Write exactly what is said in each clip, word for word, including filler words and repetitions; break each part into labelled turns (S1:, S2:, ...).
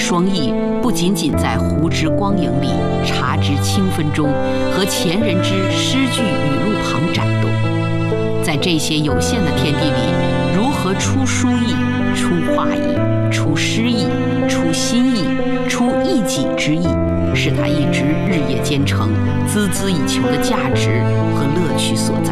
S1: 双翼不仅仅在湖之光影里、茶之清芬中和前人之诗句语录旁展动，在这些有限的天地里，如何出书意、出画意、出诗意、出心意、出一己之意，是他一直日夜兼程、孜孜以求的价值和乐趣所在。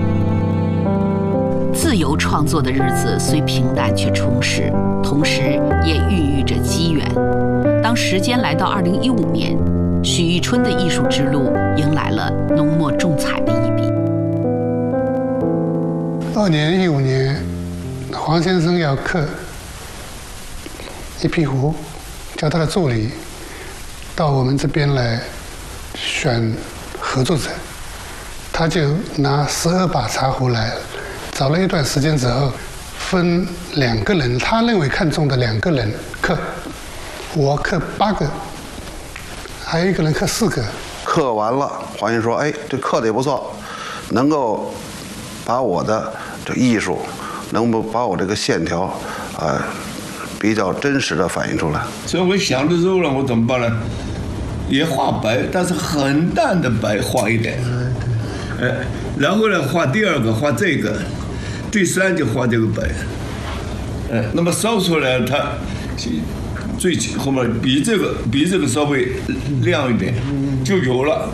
S1: 自由创作的日子虽平淡却充实，同时也孕育着机缘。当时间来到二零一五年，许玉春的艺术之路迎来了浓墨重彩的一笔。
S2: 二年一五年，黄先生要刻一匹湖，叫他的助理到我们这边来选合作者，他就拿十二把茶壶来，找了一段时间之后，分两个人，他认为看中的两个人刻，我刻八个，还有一个人刻四个。
S3: 刻完了，黄先生说：“哎，这刻的也不错，能够把我的这艺术，能够把我这个线条，啊、呃，比较真实的反映出来。”
S4: 所以我想的时候呢，我怎么办呢？也画白，但是很淡的白画一点，哎，然后呢画第二个，画这个，第三就画这个白，哎，那么烧出来它最后面比这个比这个稍微亮一点，就有了。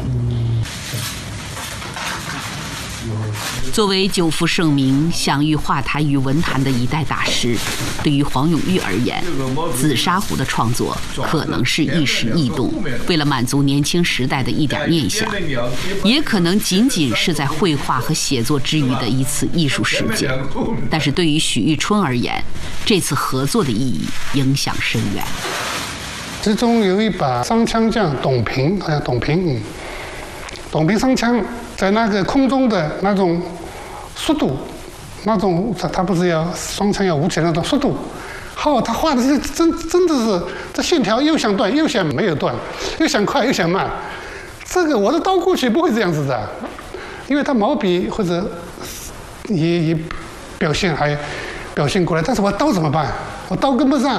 S1: 作为久负盛名、享誉画坛与文坛的一代大师，对于黄永玉而言，紫砂壶的创作可能是一时异动，为了满足年轻时代的一点念想，也可能仅仅是在绘画和写作之余的一次艺术实践。但是对于许玉春而言，这次合作的意义影响深远。
S2: 其中有一把商枪匠董平，好像董平，嗯，董平商枪在那个空中的那种速度，那种他不是要双枪要舞起来那种速度，好，他画的是真真的是这线条又想断又想没有断，又想快又想慢。这个我的刀过去不会这样子的，因为他毛笔或者也也表现还表现过来，但是我刀怎么办？我刀跟不上，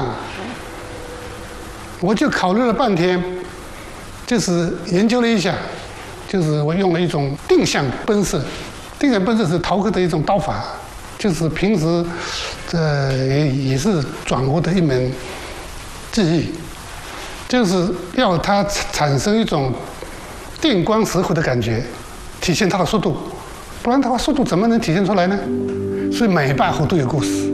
S2: 我就考虑了半天，就是研究了一下。就是我用了一种定向奔射，定向奔射是陶刻的一种刀法，就是平时呃也也是转过的一门技艺，就是要它产生一种电光石火的感觉，体现它的速度，不然的话速度怎么能体现出来呢？所以每一把壶都有故事。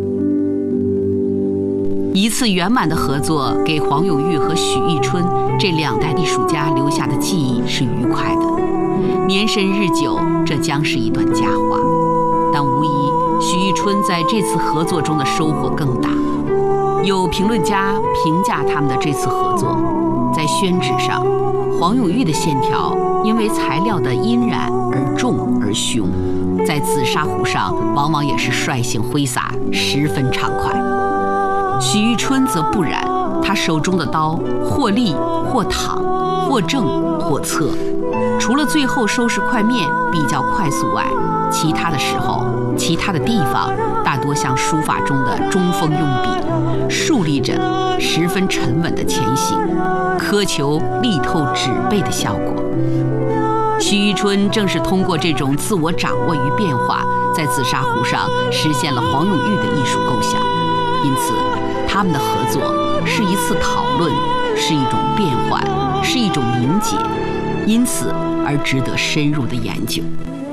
S1: 一次圆满的合作，给黄永玉和许玉春这两代艺术家留下的记忆是愉快的。年深日久，这将是一段佳话。但无疑，许玉春在这次合作中的收获更大。有评论家评价他们的这次合作，在宣纸上，黄永玉的线条因为材料的阴染而重而凶，在紫砂壶上往往也是率性挥洒，十分畅快。许玉春则不然，他手中的刀或立或躺，或正或侧，除了最后收拾块面比较快速外，其他的时候，其他的地方大多像书法中的中锋用笔，竖立着十分沉稳的前行，苛求力透纸背的效果。许玉春正是通过这种自我掌握与变化，在紫砂壶上实现了黄永玉的艺术构想。因此，他们的合作是一次讨论，是一种变换，是一种凝结，因此而值得深入的研究。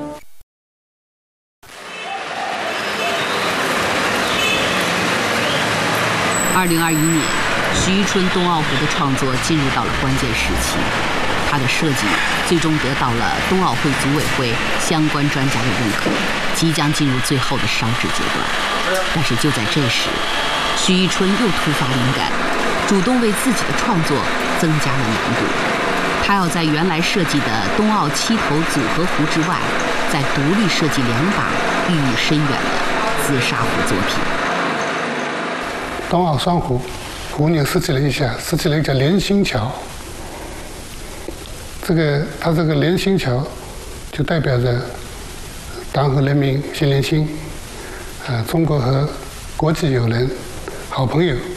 S1: 二零二一年，许玉春冬奥壶的创作进入到了关键时期，他的设计最终得到了冬奥会组委会相关专家的认可，即将进入最后的烧制阶段。但是就在这时，许玉春又突发灵感，主动为自己的创作增加了难度。他要在原来设计的冬奥七头组合壶之外，再独立设计两把寓意深远的紫砂壶作品。
S2: 冬奥双壶，壶钮设计了一下，设计了一个叫连心桥。这个它这个连心桥，就代表着党和人民心连心，啊，中国和国际友人、好朋友